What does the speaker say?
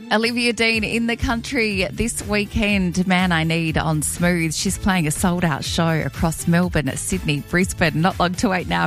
Olivia Dean in the country this weekend. Man I Need on Smooth. She's playing a sold-out show across Melbourne, Sydney, Brisbane. Not long to wait now.